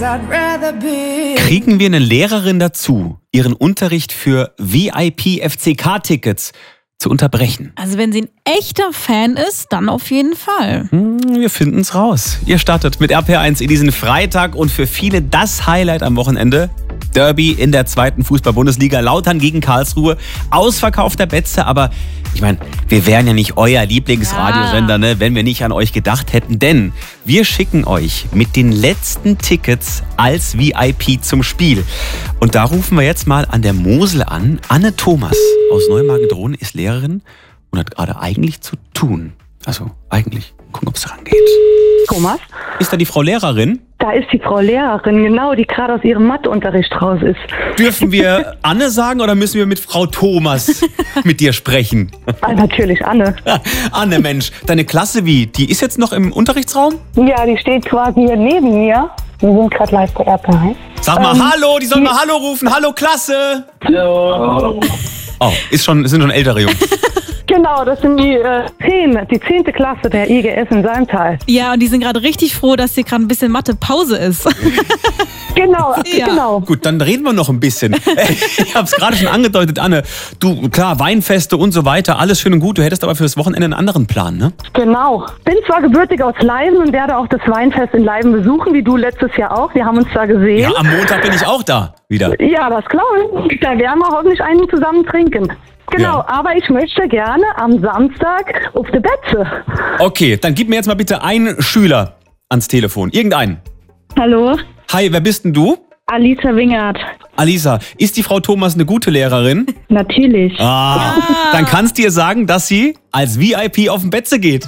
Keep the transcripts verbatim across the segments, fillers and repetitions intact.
Kriegen wir eine Lehrerin dazu, ihren Unterricht für V I P-F C K-Tickets zu unterbrechen? Also wenn sie ein echter Fan ist, dann auf jeden Fall. Hm, wir finden's raus. Ihr startet mit R P R eins in diesen Freitag und für viele das Highlight am Wochenende. Derby in der zweiten Fußball-Bundesliga, Lautern gegen Karlsruhe, ausverkaufter Betze, aber ich meine, wir wären ja nicht euer Lieblingsradiosender, ne, wenn wir nicht an euch gedacht hätten, denn wir schicken euch mit den letzten Tickets als V I P zum Spiel. Und da rufen wir jetzt mal an der Mosel an. Anne Thomas aus Neumagen-Drohnen ist Lehrerin und hat gerade eigentlich zu tun. Also eigentlich, gucken, ob es daran geht. Thomas? Ist da die Frau Lehrerin? Da ist die Frau Lehrerin, genau, die gerade aus ihrem Matheunterricht raus ist. Dürfen wir Anne sagen oder müssen wir mit Frau Thomas mit dir sprechen? Ah, natürlich Anne. Anne, Mensch, deine Klasse wie? Die ist jetzt noch im Unterrichtsraum? Ja, die steht quasi hier neben mir. Wir sind gerade live bei R P R eins. Sag mal Ähm, Hallo, die sollen mal Hallo rufen. Hallo Klasse. Hallo. Oh, ist schon, sind schon ältere Jungs. Genau, das sind die äh, zehn, die zehnte Klasse der I G S in Salmtal. Ja, und die sind gerade richtig froh, dass hier gerade ein bisschen Mathe-Pause ist. Genau, Ja. genau. Gut, dann reden wir noch ein bisschen. Ich habe es gerade schon angedeutet, Anne. Du, klar, Weinfeste und so weiter, alles schön und gut. Du hättest aber für das Wochenende einen anderen Plan, ne? Genau. Bin zwar gebürtig aus Leiben und werde auch das Weinfest in Leiben besuchen, wie du letztes Jahr auch. Wir haben uns da gesehen. Ja, am Montag bin ich auch da wieder. Ja, das glaube ich. Da werden wir hoffentlich einen zusammen trinken. Genau, Ja. aber ich möchte gerne am Samstag auf die Betze. Okay, dann gib mir jetzt mal bitte einen Schüler ans Telefon. Irgendeinen. Hallo, Hi, wer bist denn du? Alisa Wingert. Alisa, ist die Frau Thomas eine gute Lehrerin? Natürlich. Ah, dann kannst du ihr sagen, dass sie als V I P auf den Betze geht.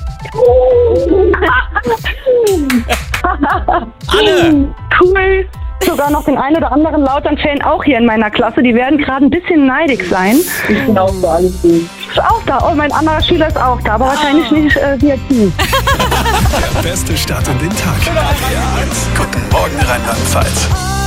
Anne! Cool. Sogar noch den einen oder anderen Lautern-Fan auch hier in meiner Klasse. Die werden gerade ein bisschen neidig sein. Ich bin auch da, alles gut. Ist auch da. Oh, mein anderer Schüler ist auch da, aber wahrscheinlich nicht äh, V I P. Der beste Start in den Tag. R P R eins. Guten Morgen, Rheinland-Pfalz.